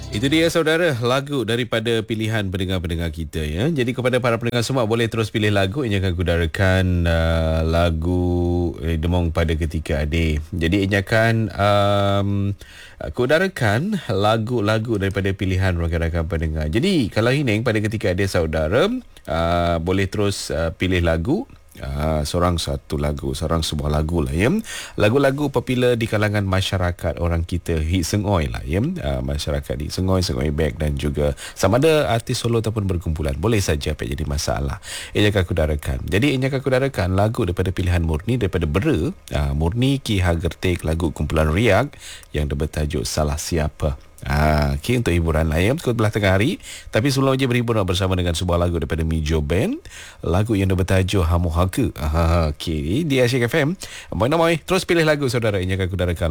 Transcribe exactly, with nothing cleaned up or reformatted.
Itu dia saudara, lagu daripada pilihan pendengar-pendengar kita ya. Jadi kepada para pendengar semua boleh terus pilih lagu yang akan kudarakan uh, lagu eh, Demong pada ketika adik. Jadi ini akan um, kudarakan lagu-lagu daripada pilihan rakan-rakan pendengar. Jadi kalau ini pada ketika adik saudara uh, boleh terus uh, pilih lagu. Ah, seorang satu lagu, seorang sebuah lagu lah ya. Lagu-lagu popular di kalangan masyarakat orang kita Hit Sengoi lah ya. Ah, masyarakat di Sengoi, Sengoi Beg dan juga sama ada artis solo ataupun berkumpulan. Boleh saja tak jadi masalah. Ini akan kudarakan. Jadi ini akan kudarakan lagu daripada pilihan Murni daripada Bera. Ah, Murni Ki Hagertik lagu kumpulan Riak yang bertajuk Salah Siapa. Ah, okay, untuk hiburan lah ya, pukul belah tengah hari. Tapi sebelum je berhibur bersama dengan sebuah lagu daripada Mijo Band, lagu yang bertajuk Hamu Haka. Ah, okay, di Asyik F M. Moin-moin, terus pilih lagu saudara. Ini akan kudarakan